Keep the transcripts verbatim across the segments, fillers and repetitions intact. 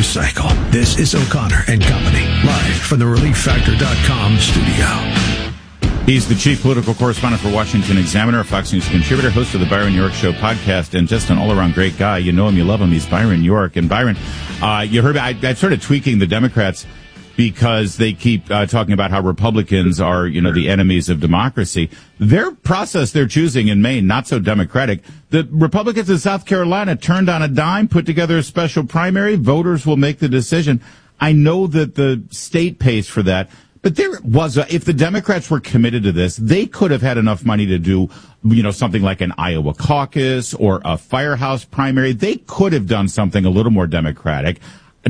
cycle. This is O'Connor and Company, live from the relief factor dot com studio. He's the chief political correspondent for Washington Examiner, a Fox News contributor, host of the Byron York Show podcast, and just an all-around great guy. You know him, you love him. He's Byron York. And Byron, uh, you heard I, I started tweaking the Democrats because they keep uh, talking about how Republicans are, you know, the enemies of democracy. Their process they're choosing in Maine, not so democratic. The Republicans in South Carolina turned on a dime, put together a special primary. Voters will make the decision. I know that the state pays for that. But there was a, if the Democrats were committed to this, they could have had enough money to do, you know, something like an Iowa caucus or a firehouse primary. They could have done something a little more democratic.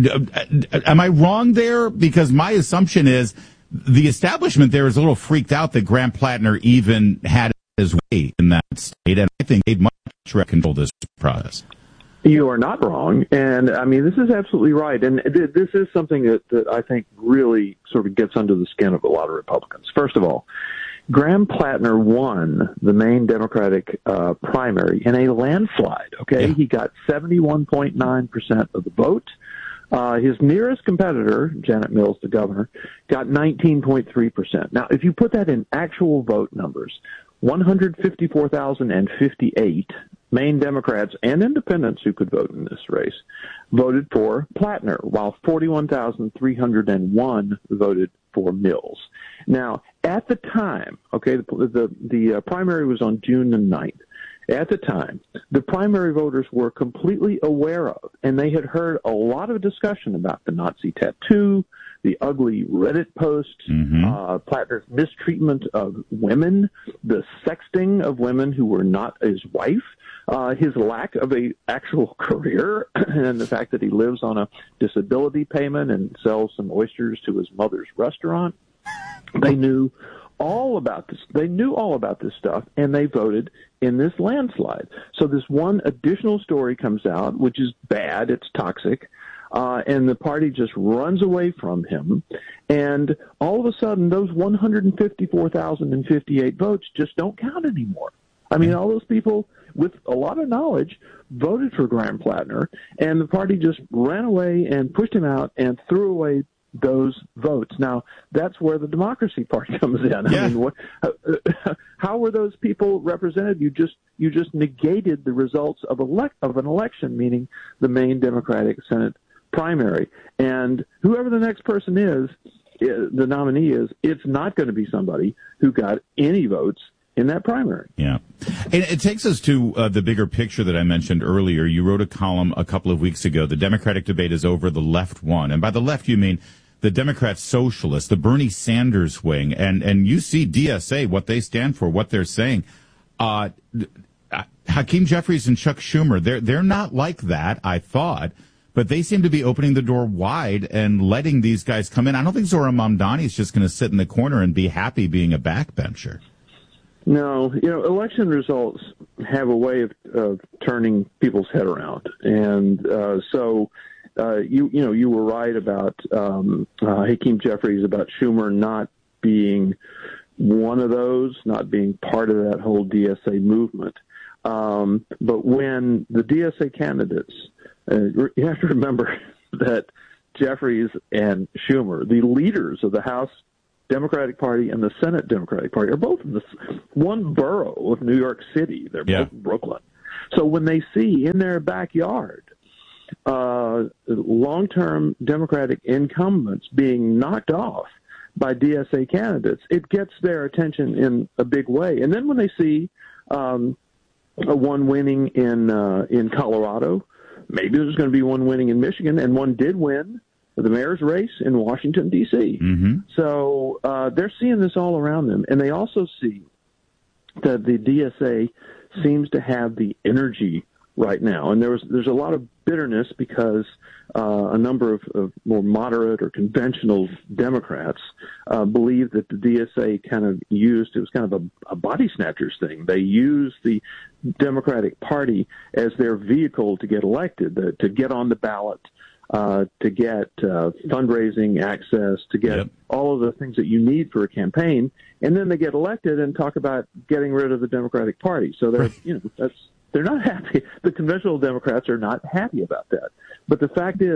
Am I wrong there? Because my assumption is the establishment there is a little freaked out that Graham Plattner even had his way in that state, and I think they'd much rather control this process. You are not wrong, and I mean, this is absolutely right, and th- this is something that, that I think really sort of gets under the skin of a lot of Republicans. First of all, Graham Plattner won the Maine Democratic uh, primary in a landslide, okay? Yeah. He got seventy-one point nine percent of the vote. Uh, his nearest competitor, Janet Mills, the governor, got nineteen point three percent. Now, if you put that in actual vote numbers, one hundred fifty-four thousand fifty-eight Maine Democrats and independents who could vote in this race voted for Plattner, while forty-one thousand three hundred one voted for Mills. Now, at the time, okay, the the, the uh, primary was on June the ninth. At the time, the primary voters were completely aware of, and they had heard a lot of discussion about the Nazi tattoo, the ugly Reddit posts, mm-hmm. uh, Plattner's mistreatment of women, the sexting of women who were not his wife, uh, his lack of a actual career, and the fact that he lives on a disability payment and sells some oysters to his mother's restaurant. They knew all about this. They knew all about this stuff, and they voted in this landslide. So this one additional story comes out, which is bad. It's toxic. Uh, and the party just runs away from him. And all of a sudden, those one hundred fifty-four thousand fifty-eight votes just don't count anymore. I mean, all those people with a lot of knowledge voted for Graham Plattner, and the party just ran away and pushed him out and threw away those votes. Now, that's where the Democracy Party comes in. Yeah. I mean, what, uh, how were those people represented? You just you just negated the results of elect of an election, meaning the Maine Democratic Senate primary. And whoever the next person is, the nominee is, it's not going to be somebody who got any votes in that primary. Yeah. And it takes us to uh, the bigger picture that I mentioned earlier. You wrote a column a couple of weeks ago. The Democratic debate is over, the left won. And by the left, you mean the Democrat socialists, the Bernie Sanders wing. And, and you see D S A, what they stand for, what they're saying. Uh, Hakeem Jeffries and Chuck Schumer, they're, they're not like that, I thought. But they seem to be opening the door wide and letting these guys come in. I don't think Zohran Mamdani is just going to sit in the corner and be happy being a backbencher. No, you know, election results have a way of, of turning people's head around. And uh, so, uh, you you know, you were right about um, uh, Hakeem Jeffries, about Schumer not being one of those, not being part of that whole D S A movement. Um, but when the D S A candidates, uh, you have to remember that Jeffries and Schumer, the leaders of the House Democratic Party and the Senate Democratic Party, are both in this one borough of New York City. They're yeah. both in Brooklyn. So when they see in their backyard uh, long-term Democratic incumbents being knocked off by D S A candidates, it gets their attention in a big way. And then when they see um, a one winning in uh, in Colorado, maybe there's going to be one winning in Michigan, and one did win the mayor's race in Washington, D C Mm-hmm. So uh, they're seeing this all around them. And they also see that the D S A seems to have the energy right now. And there was, there's a lot of bitterness because uh, a number of, of more moderate or conventional Democrats uh, believe that the D S A kind of used, it was kind of a, a body snatchers thing. They used the Democratic Party as their vehicle to get elected, the, to get on the ballot, Uh, to get uh, fundraising access, to get yep. all of the things that you need for a campaign, and then they get elected and talk about getting rid of the Democratic Party. So they're, you know, that's they're not happy. The conventional Democrats are not happy about that. But the fact is,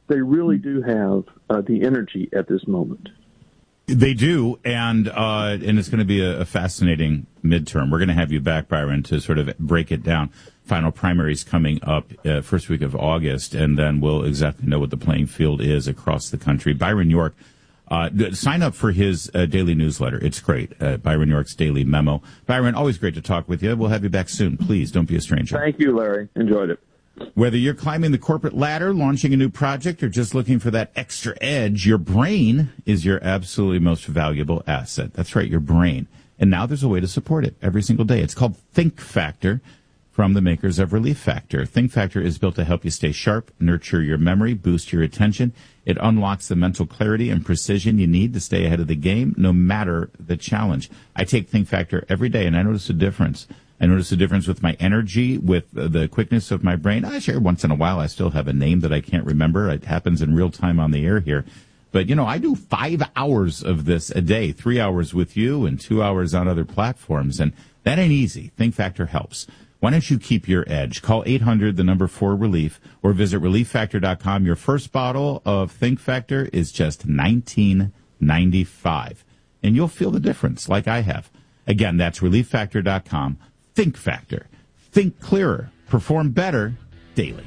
they really do have uh, the energy at this moment. They do, and uh, and it's going to be a, a fascinating midterm. We're going to have you back, Byron, to sort of break it down. Final primaries coming up uh, first week of August, and then we'll exactly know what the playing field is across the country. Byron York, uh, sign up for his uh, daily newsletter. It's great. Uh, Byron York's Daily Memo. Byron, always great to talk with you. We'll have you back soon. Please don't be a stranger. Thank you, Larry. Enjoyed it. Whether you're climbing the corporate ladder, launching a new project, or just looking for that extra edge, your brain is your absolutely most valuable asset. That's right, your brain. And now there's a way to support it every single day. It's called Think Factor from the makers of Relief Factor. Think Factor is built to help you stay sharp, nurture your memory, boost your attention. It unlocks the mental clarity and precision you need to stay ahead of the game, no matter the challenge. I take Think Factor every day, and I notice a difference. I notice a difference with my energy, with the quickness of my brain. I share once in a while. I still have a name that I can't remember. It happens in real time on the air here. But, you know, I do five hours of this a day, three hours with you and two hours on other platforms. And that ain't easy. Think Factor helps. Why don't you keep your edge? Call eight hundred, the number four, relief, or visit relief factor dot com. Your first bottle of Think Factor is just nineteen ninety-five. And you'll feel the difference like I have. Again, that's relief factor dot com. Think Factor. Think clearer. Perform better daily.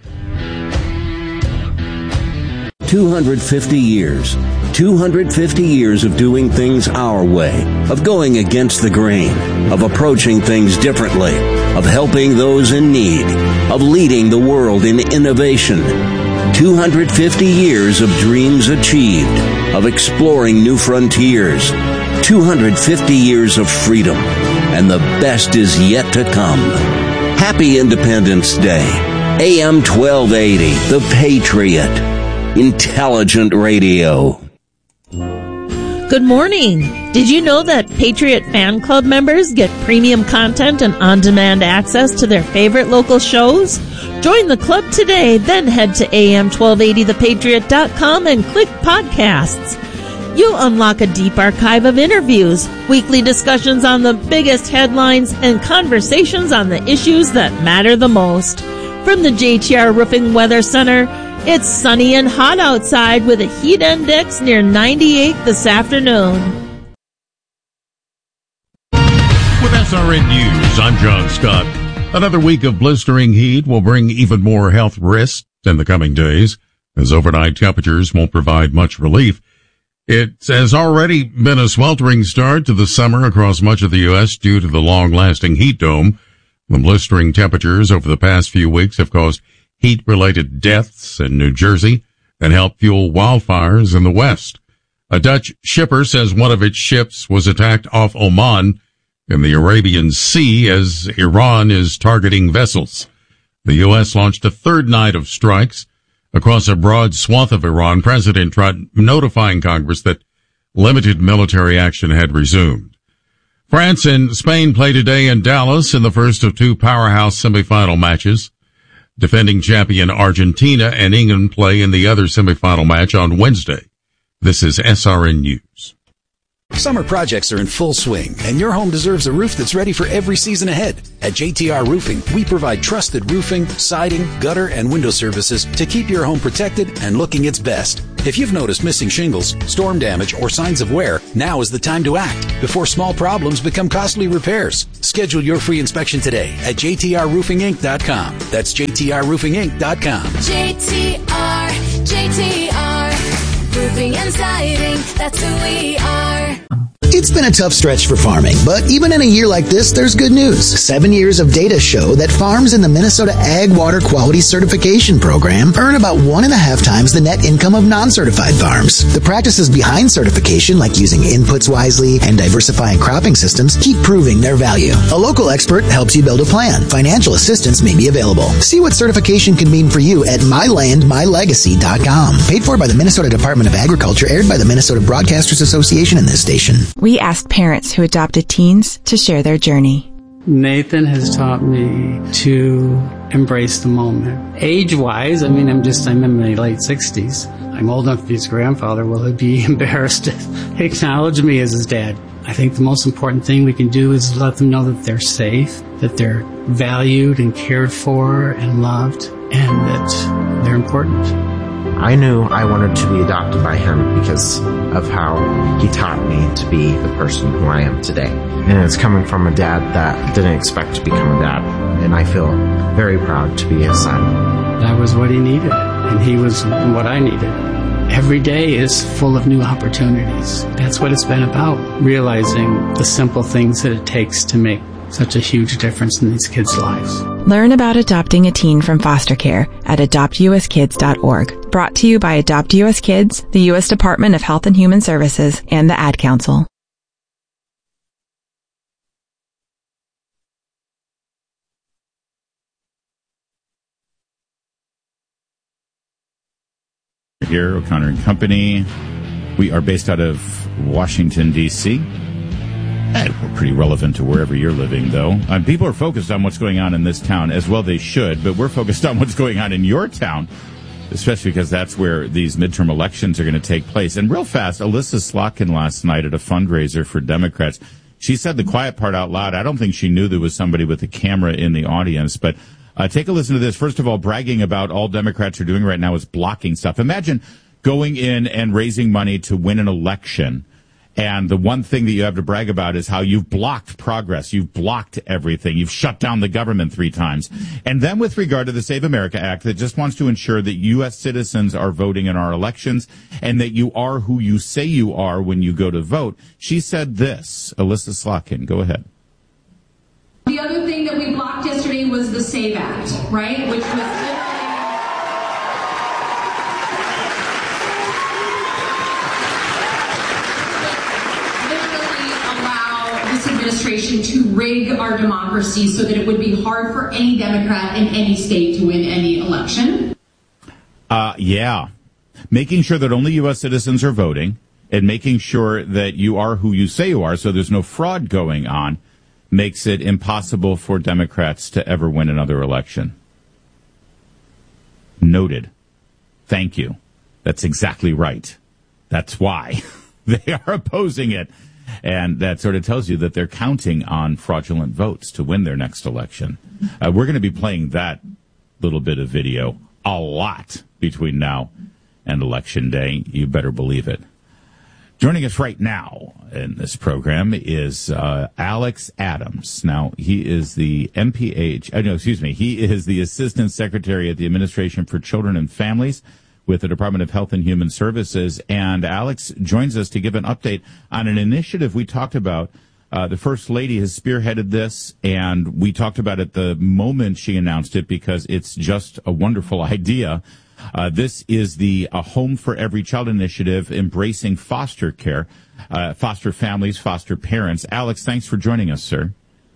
two hundred fifty years. two hundred fifty years of doing things our way, of going against the grain, of approaching things differently, of helping those in need, of leading the world in innovation. two hundred fifty years of dreams achieved, of exploring new frontiers. two hundred fifty years of freedom, and the best is yet to come. Happy Independence Day. A M twelve eighty, The Patriot. Intelligent radio. Good morning. Did you know that Patriot Fan Club members get premium content and on-demand access to their favorite local shows? Join the club today, then head to A M twelve eighty the patriot dot com and click podcasts. You'll unlock a deep archive of interviews, weekly discussions on the biggest headlines, and conversations on the issues that matter the most. From the J T R Roofing Weather Center, it's sunny and hot outside with a heat index near ninety-eight this afternoon. With S R N News, I'm John Scott. Another week of blistering heat will bring even more health risks in the coming days, as overnight temperatures won't provide much relief. It has already been a sweltering start to the summer across much of the U S due to the long-lasting heat dome. The blistering temperatures over the past few weeks have caused heat-related deaths in New Jersey and helped fuel wildfires in the West. A Dutch shipper says one of its ships was attacked off Oman in the Arabian Sea as Iran is targeting vessels. The U S launched a third night of strikes across a broad swath of Iran. President Trump notifying Congress that limited military action had resumed. France and Spain play today in Dallas in the first of two powerhouse semifinal matches. Defending champion Argentina and England play in the other semifinal match on Wednesday. This is S R N News. Summer projects are in full swing, and your home deserves a roof that's ready for every season ahead. At J T R Roofing, we provide trusted roofing, siding, gutter, and window services to keep your home protected and looking its best. If you've noticed missing shingles, storm damage, or signs of wear, now is the time to act before small problems become costly repairs. Schedule your free inspection today at J T R roofing inc dot com. That's J T R roofing inc dot com. J T R, J T R, roofing and siding, that's who we are. It's been a tough stretch for farming, but even in a year like this, there's good news. Seven years of data show that farms in the Minnesota Ag Water Quality Certification Program earn about one and a half times the net income of non-certified farms. The practices behind certification, like using inputs wisely and diversifying cropping systems, keep proving their value. A local expert helps you build a plan. Financial assistance may be available. See what certification can mean for you at my land my legacy dot com. Paid for by the Minnesota Department of Agriculture, aired by the Minnesota Broadcasters Association and this station. We asked parents who adopted teens to share their journey. Nathan has taught me to embrace the moment. Age-wise, I mean, I'm just, I'm in my late sixties. I'm old enough to be his grandfather. Will he be embarrassed to acknowledge me as his dad? I think the most important thing we can do is let them know that they're safe, that they're valued and cared for and loved, and that they're important. I knew I wanted to be adopted by him because of how he taught me to be the person who I am today. And it's coming from a dad that didn't expect to become a dad. And I feel very proud to be his son. That was what he needed, and he was what I needed. Every day is full of new opportunities. That's what it's been about, realizing the simple things that it takes to make such a huge difference in these kids' lives. Learn about adopting a teen from foster care at adopt u s kids dot org. Brought to you by Adopt U S Kids, the U S Department of Health and Human Services, and the Ad Council. Here, O'Connor and Company. We are based out of Washington, D C And we're pretty relevant to wherever you're living, though. Uh, people are focused on what's going on in this town, as well they should, but we're focused on what's going on in your town, especially because that's where these midterm elections are going to take place. And real fast, Alyssa Slotkin last night at a fundraiser for Democrats, she said the quiet part out loud. I don't think she knew there was somebody with a camera in the audience, but uh, take a listen to this. First of all, bragging about all Democrats are doing right now is blocking stuff. Imagine going in and raising money to win an election, and the one thing that you have to brag about is how you've blocked progress. You've blocked everything. You've shut down the government three times. And then with regard to the Save America Act that just wants to ensure that U S citizens are voting in our elections and that you are who you say you are when you go to vote, she said this. Alyssa Slotkin, go ahead. The other thing that we blocked yesterday was the SAVE Act, right? Which was administration to rig our democracy so that it would be hard for any Democrat in any state to win any election. Uh, yeah. Making sure that only U S citizens are voting and making sure that you are who you say you are so there's no fraud going on makes it impossible for Democrats to ever win another election. Noted. Thank you. That's exactly right. That's why they are opposing it. And that sort of tells you that they're counting on fraudulent votes to win their next election. Uh, we're going to be playing that little bit of video a lot between now and Election Day. You better believe it. Joining us right now in this program is uh, Alex Adams. Now, he is the M P H, uh, no, excuse me, he is the Assistant Secretary at the Administration for Children and Families with the Department of Health and Human Services. And Alex joins us to give an update on an initiative we talked about. Uh, the First Lady has spearheaded this, and we talked about it the moment she announced it because it's just a wonderful idea. Uh, this is the uh, Home for Every Child initiative, embracing foster care, uh, foster families, foster parents. Alex, thanks for joining us, sir.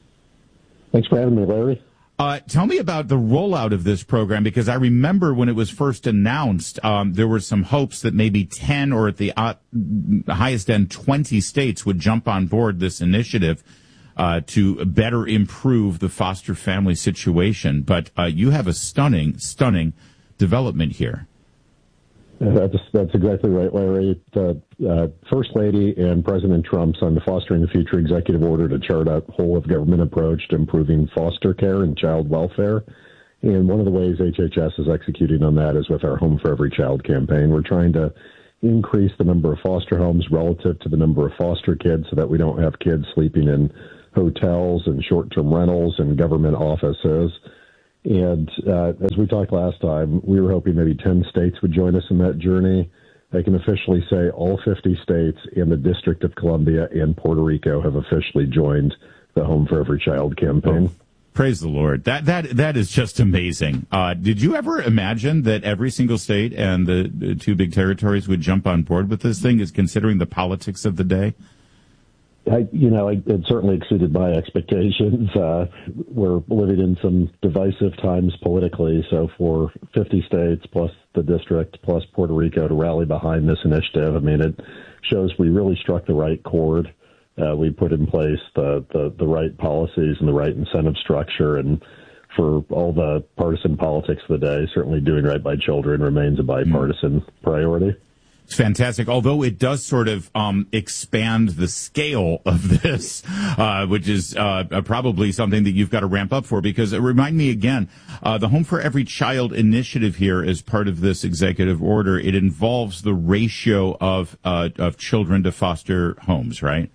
Thanks for having me, Larry. Uh, tell me about the rollout of this program, because I remember when it was first announced, um, there were some hopes that maybe ten or at the uh, highest end twenty states would jump on board this initiative uh, to better improve the foster family situation. But uh, you have a stunning, stunning development here. That's, that's exactly right, Larry. The uh, First Lady and President Trump signed the Fostering the Future executive order to chart a whole-of-government approach to improving foster care and child welfare. And one of the ways H H S is executing on that is with our Home for Every Child campaign. We're trying to increase the number of foster homes relative to the number of foster kids so that we don't have kids sleeping in hotels and short-term rentals and government offices. And uh, as we talked last time, we were hoping maybe ten states would join us in that journey. I can officially say all fifty states and the District of Columbia and Puerto Rico have officially joined the Home for Every Child campaign. Oh, praise the Lord. That that that is just amazing. Uh, did you ever imagine that every single state and the, the two big territories would jump on board with this thing, is considering the politics of the day? I, you know, it certainly exceeded my expectations. Uh, we're living in some divisive times politically, so for fifty states plus the district plus Puerto Rico to rally behind this initiative, I mean, it shows we really struck the right chord. Uh, we put in place the, the, the right policies and the right incentive structure, and for all the partisan politics of the day, certainly doing right by children remains a bipartisan mm. priority. It's fantastic, although it does sort of um, expand the scale of this, uh, which is uh, probably something that you've got to ramp up for, because it remind me again, uh, the Home for Every Child initiative here is part of this executive order. It involves the ratio of uh, of children to foster homes, right?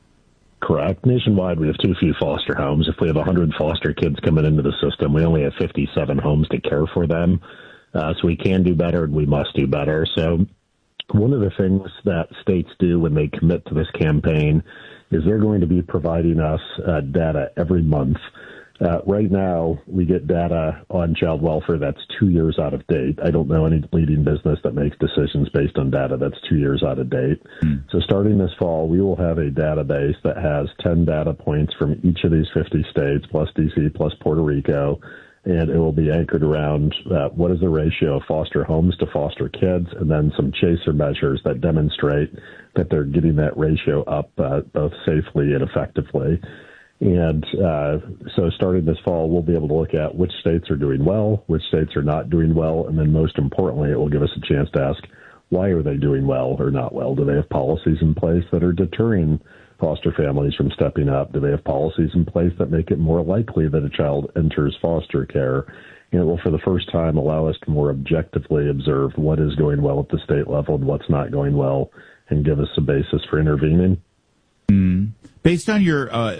Correct. Nationwide, we have too few foster homes. If we have one hundred foster kids coming into the system, we only have fifty-seven homes to care for them. Uh, so we can do better, and we must do better. So one of the things that states do when they commit to this campaign is they're going to be providing us uh, data every month. Uh, right now, we get data on child welfare that's two years out of date. I don't know any leading business that makes decisions based on data that's two years out of date. Mm. So starting this fall, we will have a database that has ten data points from each of these fifty states, plus D C, plus Puerto Rico, and it will be anchored around uh, what is the ratio of foster homes to foster kids, and then some chaser measures that demonstrate that they're getting that ratio up uh, both safely and effectively. And uh, so starting this fall, we'll be able to look at which states are doing well, which states are not doing well, and then most importantly, it will give us a chance to ask, why are they doing well or not well? Do they have policies in place that are deterring foster families from stepping up? Do they have policies in place that make it more likely that a child enters foster care? And it will, for the first time, allow us to more objectively observe what is going well at the state level and what's not going well, and give us a basis for intervening. Mm. Based on your uh,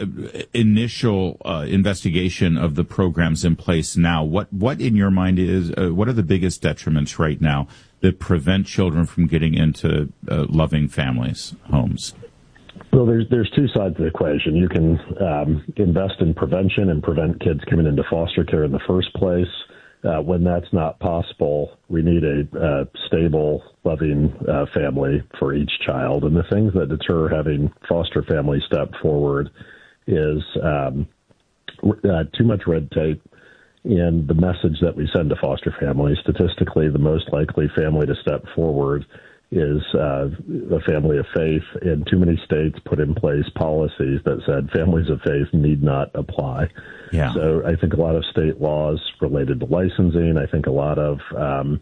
initial uh, investigation of the programs in place now, what, what in your mind is, uh, what are the biggest detriments right now that prevent children from getting into uh, loving families, homes? Well, there's there's two sides of the equation. You can um, invest in prevention and prevent kids coming into foster care in the first place. Uh, when that's not possible, we need a uh, stable, loving uh, family for each child. And the things that deter having foster families step forward is um, uh, too much red tape and the message that we send to foster families. Statistically, the most likely family to step forward is uh, a family of faith, and too many states put in place policies that said families of faith need not apply. Yeah. So I think a lot of state laws related to licensing, I think a lot of um,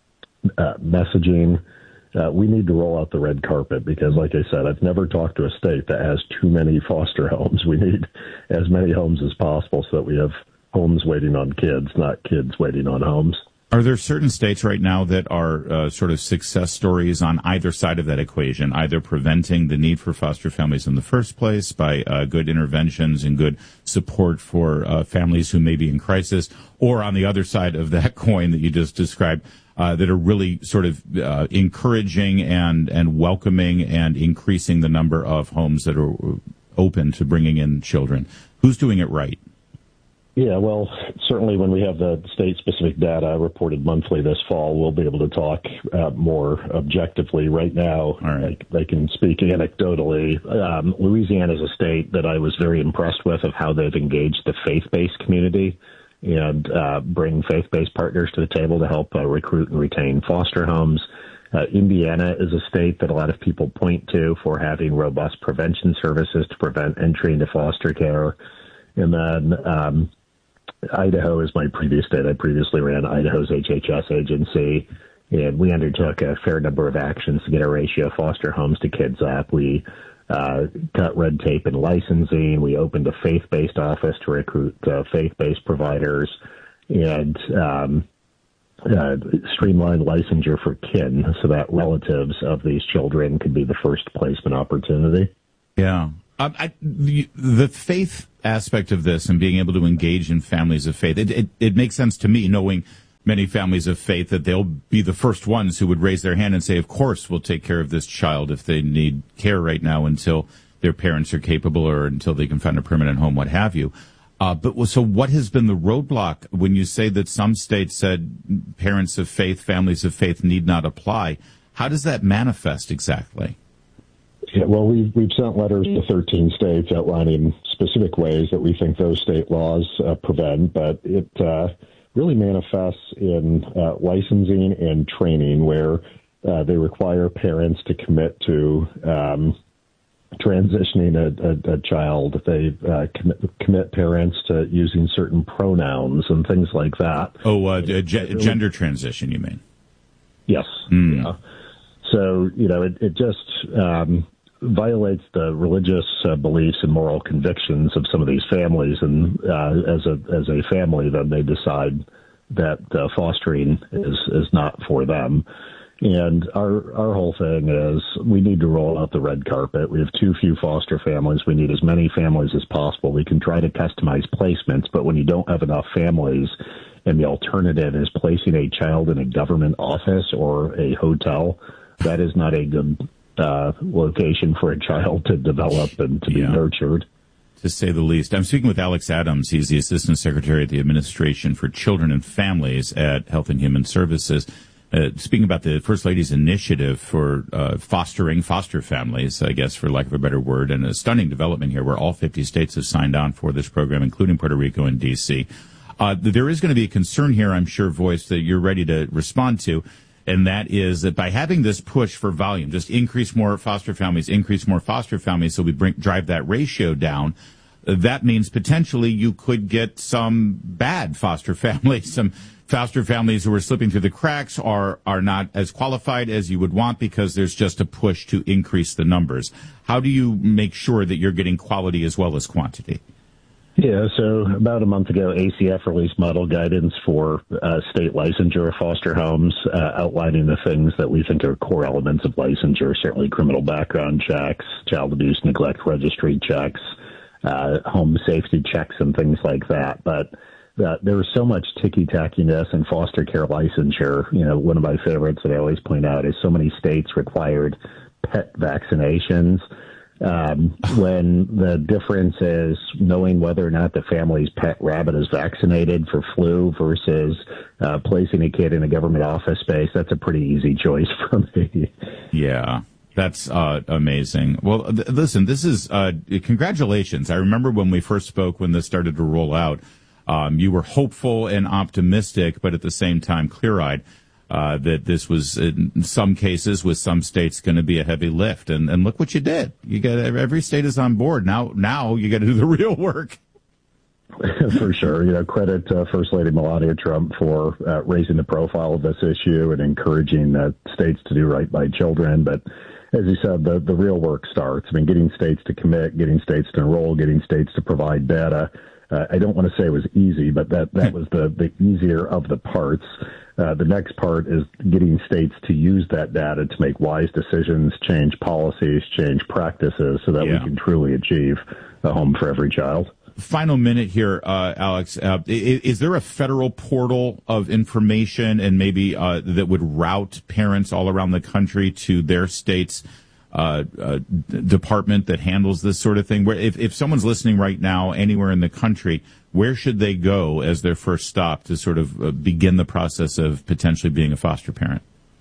uh, messaging, uh, we need to roll out the red carpet because, like I said, I've never talked to a state that has too many foster homes. We need as many homes as possible so that we have homes waiting on kids, not kids waiting on homes. Are there certain states right now that are uh, sort of success stories on either side of that equation, either preventing the need for foster families in the first place by uh, good interventions and good support for uh, families who may be in crisis, or on the other side of that coin that you just described, uh, that are really sort of uh, encouraging and, and welcoming and increasing the number of homes that are open to bringing in children? Who's doing it right? Yeah, well, certainly when we have the state-specific data reported monthly this fall, we'll be able to talk uh, more objectively. Right now, right. I, I can speak anecdotally. Um, Louisiana is a state that I was very impressed with of how they've engaged the faith-based community and uh, bring faith-based partners to the table to help uh, recruit and retain foster homes. Uh, Indiana is a state that a lot of people point to for having robust prevention services to prevent entry into foster care. And then um, Idaho is my previous state. I previously ran Idaho's H H S agency, and we undertook a fair number of actions to get our ratio of foster homes to kids up. We uh, cut red tape in licensing. We opened a faith-based office to recruit uh, faith-based providers, and um, uh, streamlined licensure for kin so that relatives of these children could be the first placement opportunity. Yeah. Um, I, the, the faith aspect of this and being able to engage in families of faith, it, it, it makes sense to me, knowing many families of faith, that they'll be the first ones who would raise their hand and say, of course, we'll take care of this child if they need care right now until their parents are capable or until they can find a permanent home, what have you. Uh, but so what has been the roadblock when you say that some states said parents of faith, families of faith need not apply? How does that manifest exactly? Yeah, well, we've, we've sent letters to thirteen states outlining specific ways that we think those state laws uh, prevent, but it uh, really manifests in uh, licensing and training, where uh, they require parents to commit to um, transitioning a, a, a child. They uh, commit, commit parents to using certain pronouns and things like that. Oh, uh, g- gender transition, you mean? Yes. Mm. Yeah. So, you know, it, it just um, violates the religious uh, beliefs and moral convictions of some of these families. And uh, as a as a family, then they decide that uh, fostering is, is not for them. And our our whole thing is we need to roll out the red carpet. We have too few foster families. We need as many families as possible. We can try to customize placements, but when you don't have enough families and the alternative is placing a child in a government office or a hotel, that is not a good uh, location for a child to develop and to yeah. be nurtured. To say the least. I'm speaking with Alex Adams. He's the Assistant Secretary at the Administration for Children and Families at Health and Human Services. Uh, speaking about the First Lady's initiative for uh, fostering foster families, I guess, for lack of a better word, and a stunning development here where all fifty states have signed on for this program, including Puerto Rico and D C. Uh, there is going to be a concern here, I'm sure, voiced that you're ready to respond to, and that is that by having this push for volume, just increase more foster families, increase more foster families, so we bring, drive that ratio down, uh, that means potentially you could get some bad foster families, some foster families who are slipping through the cracks are are not as qualified as you would want because there's just a push to increase the numbers. How do you make sure that you're getting quality as well as quantity? Yeah, so about a month ago, A C F released model guidance for uh, state licensure of foster homes, uh, outlining the things that we think are core elements of licensure, certainly criminal background checks, child abuse neglect registry checks, uh, home safety checks, and things like that. But that there was so much ticky-tackiness in foster care licensure. You know, one of my favorites that I always point out is so many states required pet vaccinations um, when the difference is knowing whether or not the family's pet rabbit is vaccinated for flu versus uh, placing a kid in a government office space. That's a pretty easy choice for me. Yeah. That's uh, amazing. Well, th- listen, this is uh, congratulations. I remember when we first spoke when this started to roll out. Um, you were hopeful and optimistic, but at the same time clear-eyed uh, that this was, in some cases, with some states, going to be a heavy lift. And, and look what you did. You got every state is on board now. Now you got to do the real work. For sure. You know, credit to First Lady Melania Trump for uh, raising the profile of this issue and encouraging uh, states to do right by children. But as you said, the the real work starts. I mean, getting states to commit, getting states to enroll, getting states to provide data. Uh, I don't want to say it was easy, but that, that was the, the easier of the parts. Uh, the next part is getting states to use that data to make wise decisions, change policies, change practices so that yeah. we can truly achieve a home for every child. Final minute here, uh, Alex. Uh, is, is there a federal portal of information and maybe uh, that would route parents all around the country to their state's Uh, uh, department that handles this sort of thing? Where if, if someone's listening right now anywhere in the country, where should they go as their first stop to sort of uh, begin the process of potentially being a foster parent?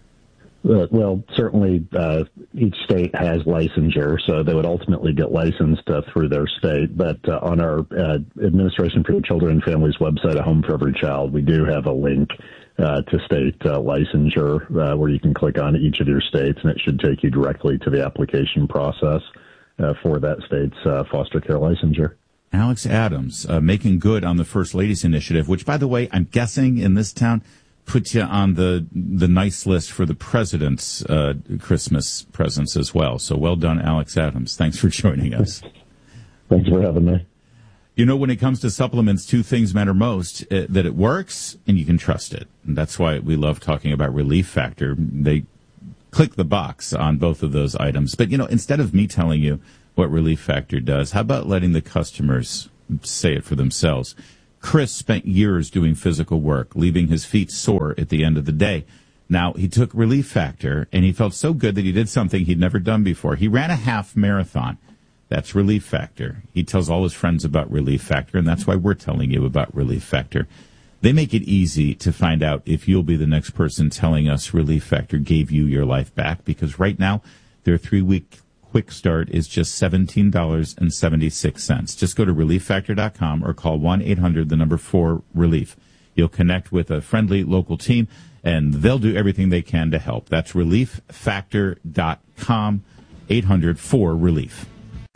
Uh, well, certainly uh, each state has licensure, so they would ultimately get licensed uh, through their state. But uh, on our uh, Administration for Children and Families website, A Home for Every Child, we do have a link Uh, to state uh, licensure, uh, where you can click on each of your states, and it should take you directly to the application process uh, for that state's uh, foster care licensure. Alex Adams, uh, making good on the First Lady's initiative, which, by the way, I'm guessing in this town puts you on the the nice list for the president's uh, Christmas presents as well. So well done, Alex Adams. Thanks for joining us. Thanks for having me. You know, when it comes to supplements, two things matter most, uh, that it works and you can trust it. And that's why we love talking about Relief Factor. They click the box on both of those items. But, you know, instead of me telling you what Relief Factor does, how about letting the customers say it for themselves? Chris spent years doing physical work, leaving his feet sore at the end of the day. Now, he took Relief Factor, and he felt so good that he did something he'd never done before. He ran a half marathon. That's Relief Factor. He tells all his friends about Relief Factor, and that's why we're telling you about Relief Factor. They make it easy to find out if you'll be the next person telling us Relief Factor gave you your life back, because right now their three-week quick start is just seventeen dollars and seventy-six cents. Just go to relief factor dot com or call one eight hundred, the number four, relief. You'll connect with a friendly local team, and they'll do everything they can to help. That's relief factor dot com, eight hundred, four, relief.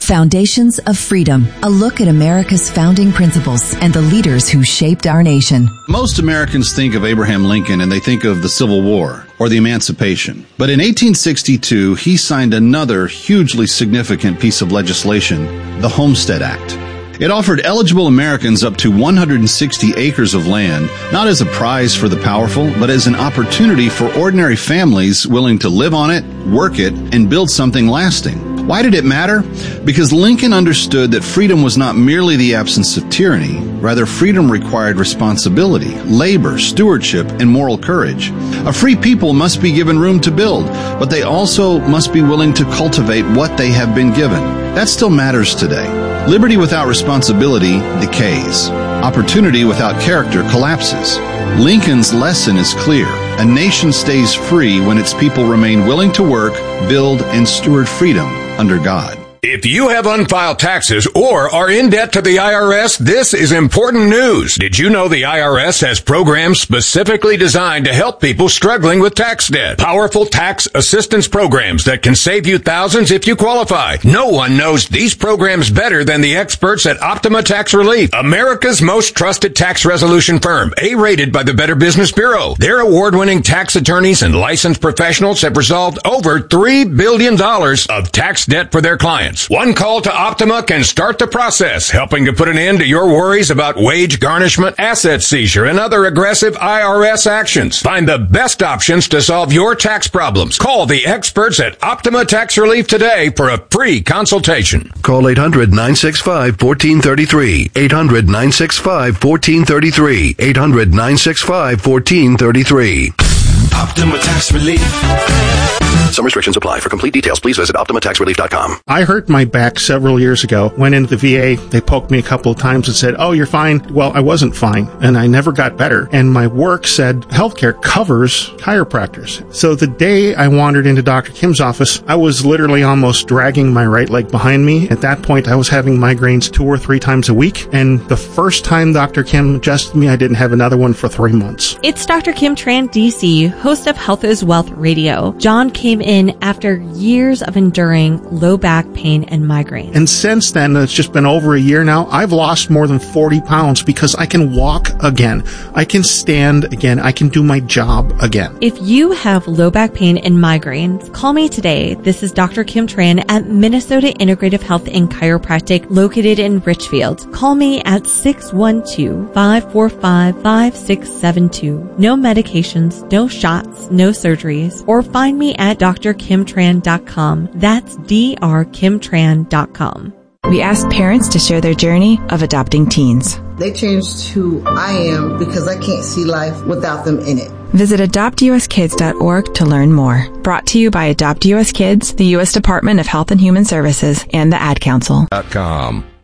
Foundations of Freedom, a look at America's founding principles and the leaders who shaped our nation. Most Americans think of Abraham Lincoln and they think of the Civil War or the Emancipation. But in eighteen sixty-two, he signed another hugely significant piece of legislation, the Homestead Act. It offered eligible Americans up to one hundred sixty acres of land, not as a prize for the powerful, but as an opportunity for ordinary families willing to live on it, work it, and build something lasting. Why did it matter? Because Lincoln understood that freedom was not merely the absence of tyranny. Rather, freedom required responsibility, labor, stewardship, and moral courage. A free people must be given room to build, but they also must be willing to cultivate what they have been given. That still matters today. Liberty without responsibility decays. Opportunity without character collapses. Lincoln's lesson is clear. A nation stays free when its people remain willing to work, build, and steward freedom under God. If you have unfiled taxes or are in debt to the I R S, this is important news. Did you know the I R S has programs specifically designed to help people struggling with tax debt? Powerful tax assistance programs that can save you thousands if you qualify. No one knows these programs better than the experts at Optima Tax Relief, America's most trusted tax resolution firm, A-rated by the Better Business Bureau. Their award-winning tax attorneys and licensed professionals have resolved over three billion dollars of tax debt for their clients. One call to Optima can start the process, helping to put an end to your worries about wage garnishment, asset seizure, and other aggressive I R S actions. Find the best options to solve your tax problems. Call the experts at Optima Tax Relief today for a free consultation. Call eight hundred, nine six five, one four three three. eight hundred, nine six five, one four three three. eight hundred, nine six five, one four three three. Optima Tax Relief. Some restrictions apply. For complete details, please visit Optima Tax Relief dot com. I hurt my back several years ago. Went into the V A. They poked me a couple of times and said, oh, you're fine. Well, I wasn't fine, and I never got better. And my work said healthcare covers chiropractors. So the day I wandered into Doctor Kim's office, I was literally almost dragging my right leg behind me. At that point, I was having migraines two or three times a week. And the first time Doctor Kim adjusted me, I didn't have another one for three months. It's Doctor Kim Tran, D C, host of Health is Wealth Radio. John came in after years of enduring low back pain and migraine. And since then, it's just been over a year now, I've lost more than forty pounds because I can walk again. I can stand again. I can do my job again. If you have low back pain and migraines, call me today. This is Doctor Kim Tran at Minnesota Integrative Health and Chiropractic located in Richfield. Call me at six one two, five four five, five six seven two. No medications, no shots, no surgeries, or find me at D R kim tran dot com. That's D R kim tran dot com. We asked parents to share their journey of adopting teens. They changed who I am because I can't see life without them in it. Visit adopt u s kids dot org to learn more. Brought to you by Adopt U S Kids, the U S Department of Health and Human Services, and the Ad Council. .com.